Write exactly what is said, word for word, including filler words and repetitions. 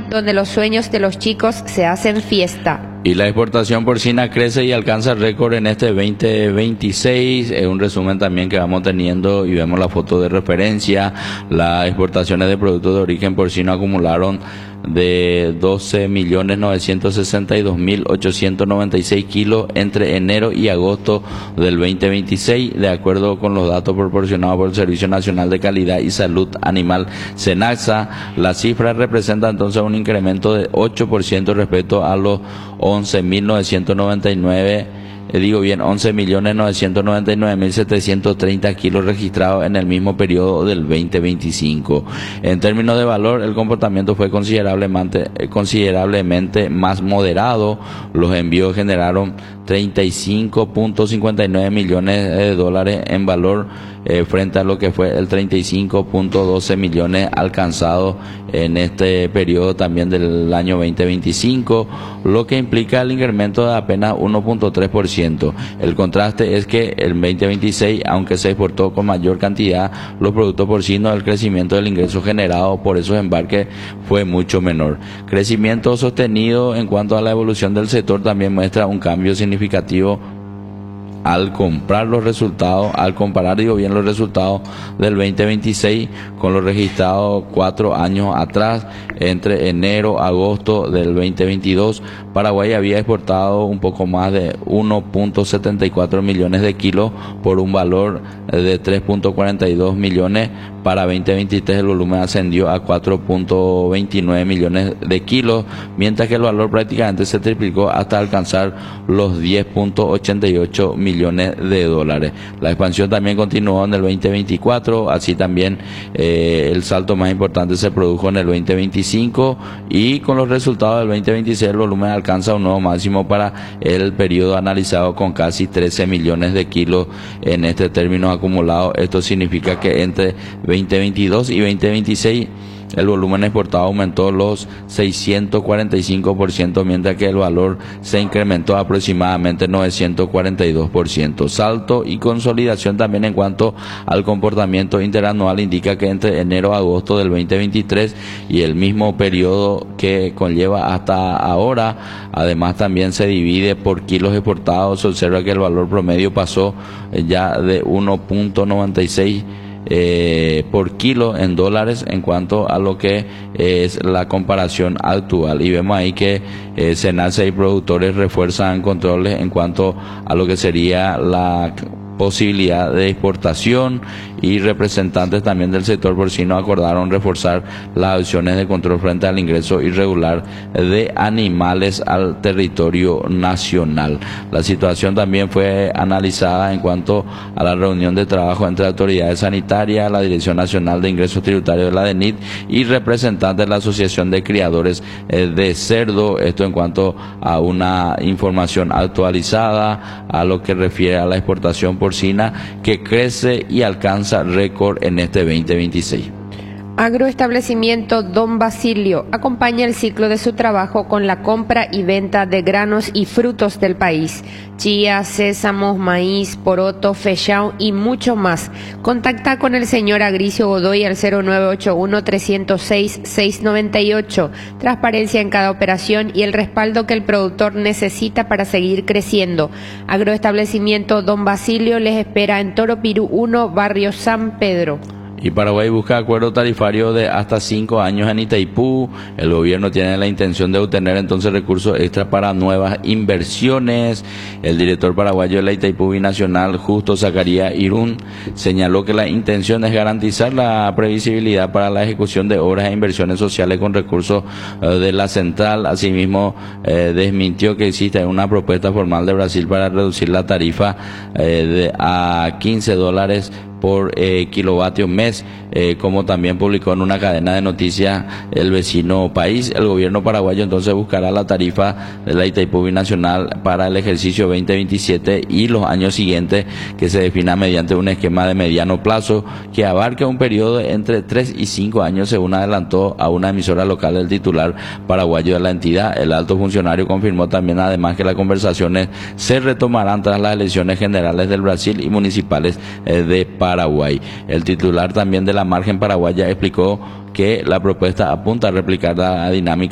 donde los sueños de los chicos se hacen fiesta. Y la exportación porcina crece y alcanza récord en este veinte veintiséis. Es un resumen también que vamos teniendo y vemos la foto de referencia. Las exportaciones de productos de origen porcino acumularon de doce millones novecientos sesenta y dos mil ochocientos noventa y seis kilos entre enero y agosto del veinte veintiséis, de acuerdo con los datos proporcionados por el Servicio Nacional de Calidad y Salud Animal, SENASA. La cifra representa entonces un incremento de ocho por ciento respecto a los once mil novecientos noventa y nueve, eh, digo bien, once millones novecientos noventa y nueve mil setecientos treinta kilos registrados en el mismo periodo del veinte veinticinco. En términos de valor, el comportamiento fue considerablemente, eh, considerablemente más moderado. Los envíos generaron treinta y cinco punto cincuenta y nueve millones de dólares en valor, eh, frente a lo que fue el treinta y cinco punto doce millones alcanzados en este periodo también del año veinte veinticinco, lo que implica el incremento de apenas uno punto tres por ciento. El contraste es que el veinte veintiséis, aunque se exportó con mayor cantidad los productos porcinos, el crecimiento del ingreso generado por esos embarques fue mucho menor. Crecimiento sostenido en cuanto a la evolución del sector también muestra un cambio significativo al comprar los resultados, al comparar, digo bien, los resultados del veinte veintiséis con los registrados cuatro años atrás. Entre enero y agosto del veinte veintidós, Paraguay había exportado un poco más de uno punto setenta y cuatro millones de kilos por un valor de tres punto cuarenta y dos millones. Para veinte veintitrés el volumen ascendió a cuatro punto veintinueve millones de kilos, mientras que el valor prácticamente se triplicó hasta alcanzar los diez punto ochenta y ocho millones de dólares. La expansión también continuó en el veinte veinticuatro, así también eh, el salto más importante se produjo en el veinte veinticinco, y con los resultados del veinte veintiséis el volumen alcanza un nuevo máximo para el periodo analizado, con casi trece millones de kilos en este término acumulado. Esto significa que entre veinte veintidós y veinte veintiséis el volumen exportado aumentó los seiscientos cuarenta y cinco por ciento, mientras que el valor se incrementó aproximadamente novecientos cuarenta y dos por ciento. Salto y consolidación también en cuanto al comportamiento interanual indica que entre enero a agosto del veinte veintitrés y el mismo periodo que conlleva hasta ahora, además también se divide por kilos exportados. Se observa que el valor promedio pasó ya de uno punto noventa y seis Eh, por kilo en dólares en cuanto a lo que es la comparación actual, y vemos ahí que eh, SENASA y productores refuerzan controles en cuanto a lo que sería la posibilidad de exportación, y representantes también del sector porcino acordaron reforzar las acciones de control frente al ingreso irregular de animales al territorio nacional. La situación también fue analizada en cuanto a la reunión de trabajo entre autoridades sanitarias, la Dirección Nacional de Ingresos Tributarios de la DENIT y representantes de la Asociación de Criadores de Cerdo. Esto en cuanto a una información actualizada a lo que refiere a la exportación porcina, que crece y alcanza récord en este veinte veintiséis. Agroestablecimiento Don Basilio acompaña el ciclo de su trabajo con la compra y venta de granos y frutos del país: chía, sésamos, maíz, poroto, fechao y mucho más. Contacta con el señor Agricio Godoy al cero nueve ocho uno, tres cero seis, seis nueve ocho. Transparencia en cada operación y el respaldo que el productor necesita para seguir creciendo. Agroestablecimiento Don Basilio les espera en Toro Pirú uno, barrio San Pedro. Y Paraguay busca acuerdo tarifario de hasta cinco años en Itaipú. El gobierno tiene la intención de obtener entonces recursos extra para nuevas inversiones. El director paraguayo de la Itaipú Binacional, Justo Zacarías Irún, señaló que la intención es garantizar la previsibilidad para la ejecución de obras e inversiones sociales con recursos eh, de la central. Asimismo, eh, desmintió que existe una propuesta formal de Brasil para reducir la tarifa eh, de, a quince dólares por eh, kilovatio mes, eh, como también publicó en una cadena de noticias el vecino país. El gobierno paraguayo entonces buscará la tarifa de la Itaipú Binacional para el ejercicio veinte veintisiete y los años siguientes, que se defina mediante un esquema de mediano plazo que abarque un periodo entre tres y cinco años, según adelantó a una emisora local el titular paraguayo de la entidad. El alto funcionario confirmó también además que las conversaciones se retomarán tras las elecciones generales del Brasil y municipales eh, de Paraguay. Paraguay. El titular también de la margen paraguaya explicó que la propuesta apunta a replicar la dinámica